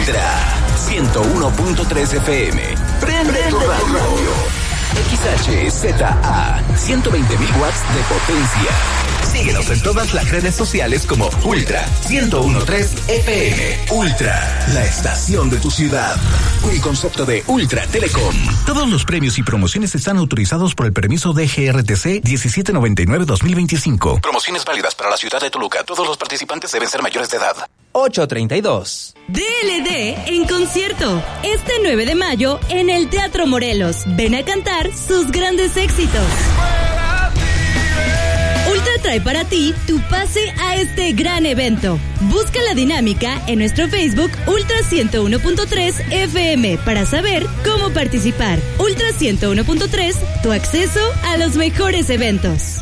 Ultra 101.3 FM. Prende tu radio. XHZA 120.000 watts de potencia. Síguenos en todas las redes sociales como Ultra 101.3 FM. Ultra, la estación de tu ciudad. Un concepto de Ultra Telecom. Todos los premios y promociones están autorizados por el permiso de GRTC 1799-2025. Promociones válidas para la ciudad de Toluca. Todos los participantes deben ser mayores de edad. 8:32. DLD en concierto. Este 9 de mayo en el Teatro Morelos. Ven a cantar sus grandes éxitos. Ultra trae para ti tu pase a este gran evento. Busca la dinámica en nuestro Facebook Ultra 101.3 FM para saber cómo participar. Ultra 101.3, tu acceso a los mejores eventos.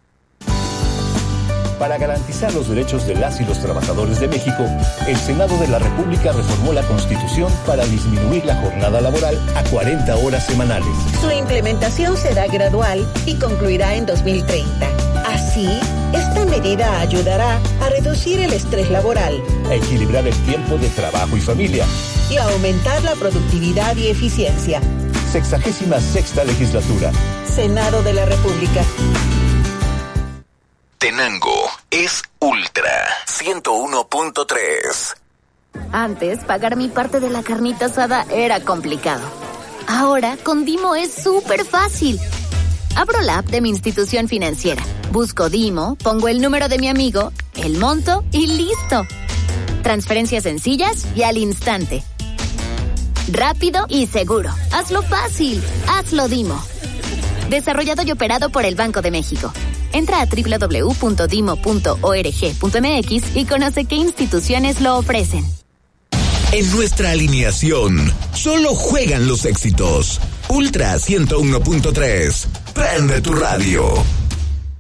Para garantizar los derechos de las y los trabajadores de México, el Senado de la República reformó la Constitución para disminuir la jornada laboral a 40 horas semanales. Su implementación será gradual y concluirá en 2030. Así, esta medida ayudará a reducir el estrés laboral, a equilibrar el tiempo de trabajo y familia y a aumentar la productividad y eficiencia. 66ª legislatura. Senado de la República. Tenango es Ultra 101.3. Antes, pagar mi parte de la carnita asada era complicado. Ahora, con Dimo es súper fácil. Abro la app de mi institución financiera, busco Dimo, pongo el número de mi amigo, el monto y listo. Transferencias sencillas y al instante. Rápido y seguro. Hazlo fácil. Hazlo Dimo. Desarrollado y operado por el Banco de México. Entra a www.dimo.org.mx y conoce qué instituciones lo ofrecen. En nuestra alineación, solo juegan los éxitos. Ultra 101.3. Prende tu radio.